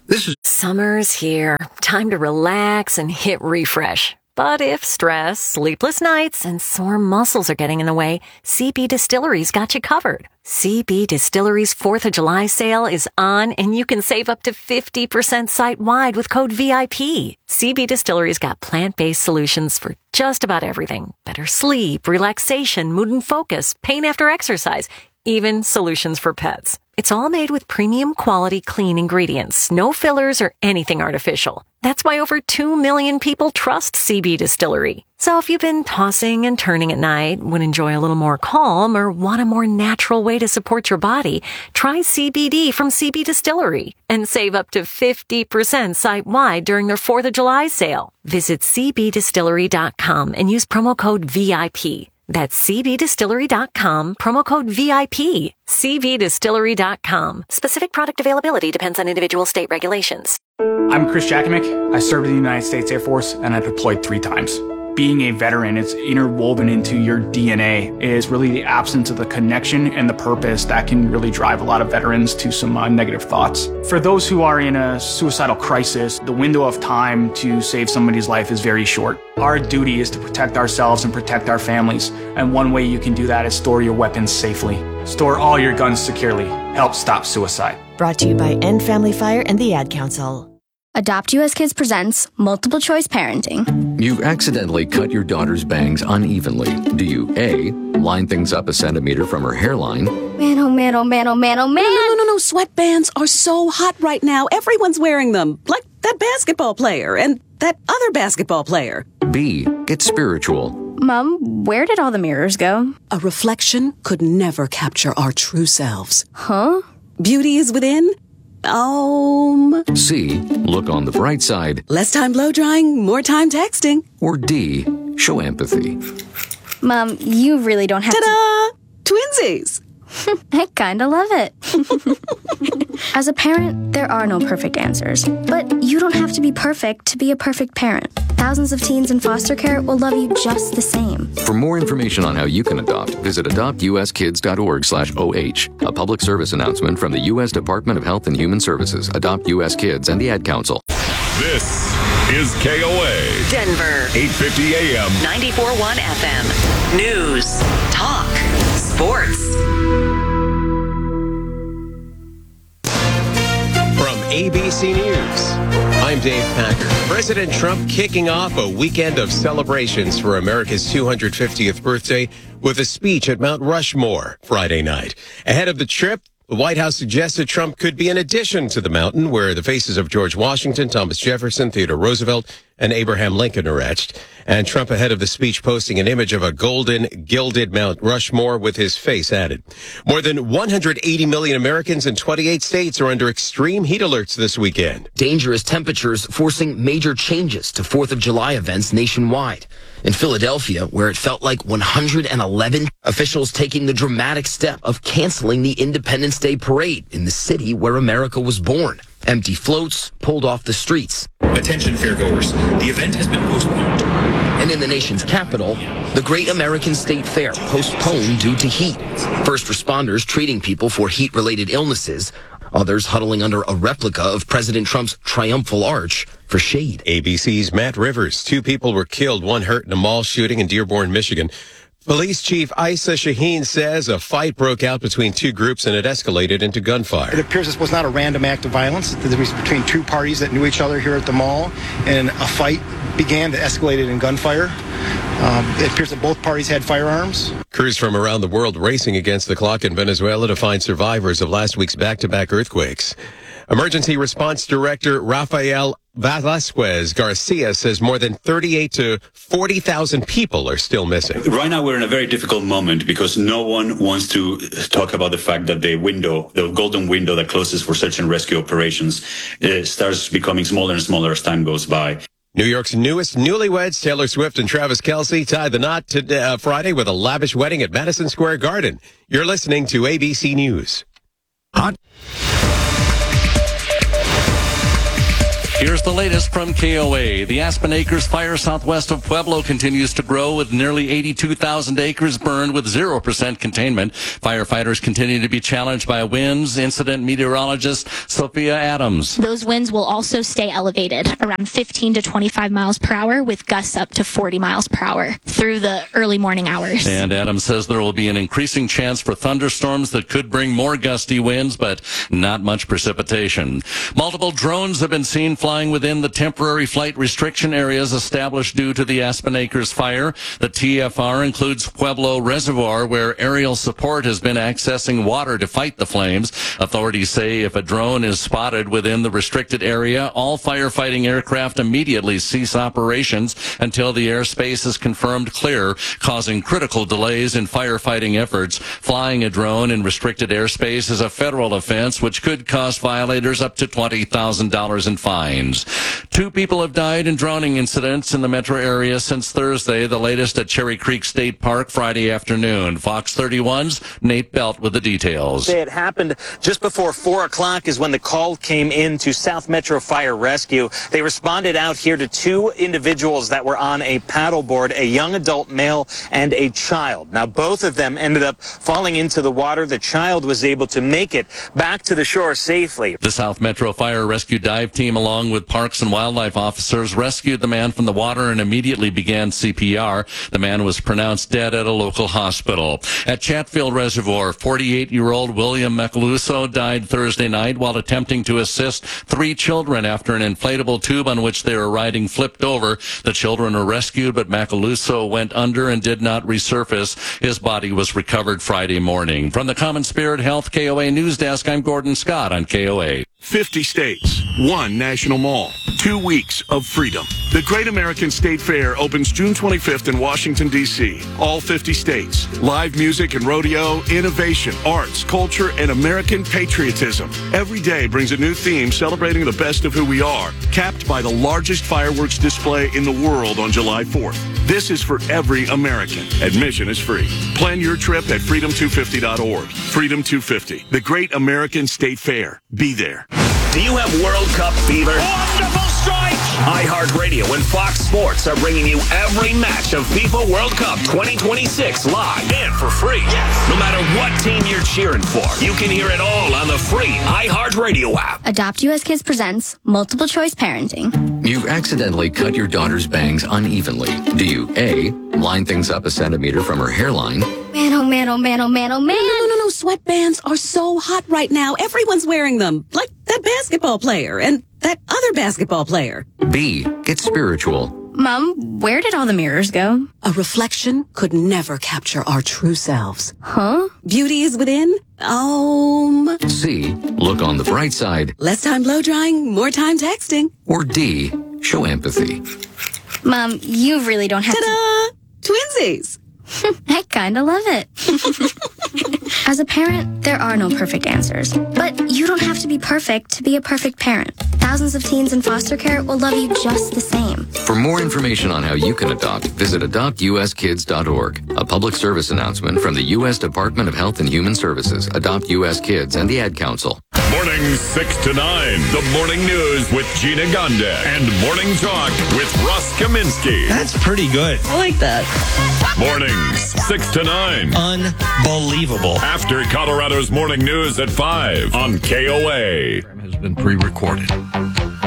Summer's here. Time to relax and hit refresh. But if stress, sleepless nights, and sore muscles are getting in the way, CB Distillery's got you covered. CB Distillery's 4th of July sale is on, and you can save up to 50% site-wide with code VIP. CB Distillery's got plant-based solutions for just about everything. Better sleep, relaxation, mood and focus, pain after exercise, even solutions for pets. It's all made with premium quality clean ingredients, no fillers or anything artificial. That's why over 2 million people trust CB Distillery. So if you've been tossing and turning at night, would enjoy a little more calm, or want a more natural way to support your body, try CBD from CB Distillery and save up to 50% site-wide during their 4th of July sale. Visit cbdistillery.com and use promo code VIP. That's cbdistillery.com, promo code VIP. cbdistillery.com. Specific product availability depends on individual state regulations. I'm Chris Jakimick. I served in the United States Air Force, and I deployed 3 times. Being a veteran, it's interwoven into your DNA. It is really the absence of the connection and the purpose that can really drive a lot of veterans to some negative thoughts. For those who are in a suicidal crisis, the window of time to save somebody's life is very short. Our duty is to protect ourselves and protect our families, and one way you can do that is store your weapons safely. Store all your guns securely. Help stop suicide. Brought to you by End Family Fire and the Ad Council. Adopt US Kids presents Multiple Choice Parenting. You accidentally cut your daughter's bangs unevenly. Do you A, line things up a centimeter from her hairline? Man, oh man, oh man, oh man, oh man. No. Sweatbands are so hot right now. Everyone's wearing them. Like that basketball player and that other basketball player. B, get spiritual. Mom, where did all the mirrors go? A reflection could never capture our true selves. Huh? Beauty is within. C, look on the bright side. Less time blow drying, more time texting. Or D, show empathy. Mom, you really don't have Ta-da! Twinsies! I kinda love it. As a parent, there are no perfect answers. But you don't have to be perfect to be a perfect parent. Thousands of teens in foster care will love you just the same. For more information on how you can adopt, visit adoptuskids.org/OH. A public service announcement from the U.S. Department of Health and Human Services, Adopt U.S. Kids, and the Ad Council. This is KOA. Denver. 850 AM. 94.1 FM. News. Talk. Sports. From ABC News, I'm Dave Packer. President Trump kicking off a weekend of celebrations for America's 250th birthday with a speech at Mount Rushmore Friday night. Ahead of the trip, the White House suggested Trump could be an addition to the mountain where the faces of George Washington, Thomas Jefferson, Theodore Roosevelt, and Abraham Lincoln are etched. And Trump ahead of the speech posting an image of a golden, gilded Mount Rushmore with his face added. More than 180 million Americans in 28 states are under extreme heat alerts this weekend. Dangerous temperatures forcing major changes to 4th of July events nationwide. In Philadelphia, where it felt like 111 officials taking the dramatic step of canceling the Independence Day parade in the city where America was born. Empty floats pulled off the streets. Attention fairgoers, the event has been postponed. And in the nation's capital, the Great American State Fair postponed due to heat. First responders treating people for heat-related illnesses, others huddling under a replica of President Trump's triumphal arch for shade. ABC's Matt Rivers. 2 people were killed, 1 hurt in a mall shooting in Dearborn, Michigan. Police Chief Isa Shaheen says a fight broke out between 2 groups and it escalated into gunfire. It appears this was not a random act of violence. It was between 2 parties that knew each other here at the mall, and a fight began that escalated in gunfire. It appears that both parties had firearms. Crews from around the world racing against the clock in Venezuela to find survivors of last week's back-to-back earthquakes. Emergency Response Director Rafael Velasquez Garcia says more than 38 to 40,000 people are still missing. Right now, we're in a very difficult moment because no one wants to talk about the fact that the golden window that closes for search and rescue operations, starts becoming smaller and smaller as time goes by. New York's newest newlyweds, Taylor Swift and Travis Kelce, tied the knot Friday with a lavish wedding at Madison Square Garden. You're listening to ABC News. Hot. Here's the latest from KOA. The Aspen Acres fire southwest of Pueblo continues to grow with nearly 82,000 acres burned with 0% containment. Firefighters continue to be challenged by winds. Incident meteorologist Sophia Adams. Those winds will also stay elevated, around 15 to 25 miles per hour with gusts up to 40 miles per hour through the early morning hours. And Adams says there will be an increasing chance for thunderstorms that could bring more gusty winds, but not much precipitation. Multiple drones have been seen flying within the temporary flight restriction areas established due to the Aspen Acres fire. The TFR includes Pueblo Reservoir, where aerial support has been accessing water to fight the flames. Authorities say if a drone is spotted within the restricted area, all firefighting aircraft immediately cease operations until the airspace is confirmed clear, causing critical delays in firefighting efforts. Flying a drone in restricted airspace is a federal offense, which could cost violators up to $20,000 in fines. 2 people have died in drowning incidents in the metro area since Thursday, the latest at Cherry Creek State Park Friday afternoon. Fox 31's Nate Belt with the details. It happened just before 4 o'clock is when the call came in to South Metro Fire Rescue. They responded out here to 2 individuals that were on a paddleboard, a young adult male and a child. Now, both of them ended up falling into the water. The child was able to make it back to the shore safely. The South Metro Fire Rescue dive team, along with Parks and Wildlife officers, rescued the man from the water and immediately began CPR. The man was pronounced dead at a local hospital. At Chatfield Reservoir, 48-year-old William Macaluso died Thursday night while attempting to assist 3 children after an inflatable tube on which they were riding flipped over. The children were rescued, but Macaluso went under and did not resurface. His body was recovered Friday morning. From the Common Spirit Health KOA News Desk, I'm Gordon Scott on KOA. 50 states, 1 national mall, 2 weeks of freedom. The Great American State Fair opens June 25th in Washington, D.C. All 50 states. Live music and rodeo, innovation, arts, culture, and American patriotism. Every day brings a new theme celebrating the best of who we are, capped by the largest fireworks display in the world on July 4th. This is for every American. Admission is free. Plan your trip at freedom250.org. Freedom 250, the Great American State Fair. Be there. Do you have World Cup fever? Wonderful strike! iHeartRadio and Fox Sports are bringing you every match of FIFA World Cup 2026 live and for free. Yes! No matter what team you're cheering for, you can hear it all on the free iHeartRadio app. Adopt US Kids presents Multiple Choice Parenting. You've accidentally cut your daughter's bangs unevenly. Do you A, line things up a centimeter from her hairline? Man, oh man, oh man, oh man, oh man. No. Sweatbands are so hot right now. Everyone's wearing them. Like that basketball player and that other basketball player. B, get spiritual. Mom, where did all the mirrors go? A reflection could never capture our true selves. Huh? Beauty is within. C, look on the bright side. Less time blow drying, more time texting. Or D, show empathy. Mom, you really don't have Ta-da! Twinsies! I kinda love it. As a parent, there are no perfect answers. But you don't have to be perfect to be a perfect parent. Thousands of teens in foster care will love you just the same. For more information on how you can adopt, visit adoptuskids.org. A public service announcement from the U.S. Department of Health and Human Services, Adopt U.S. Kids, and the Ad Council. Mornings 6 to 9. The Morning News with Gina Gondek. And Morning Talk with Russ Kaminsky. That's pretty good. I like that. Mornings 6 to 9. Unbelievable. After Colorado's Morning News at 5 on KOA. Has been pre-recorded.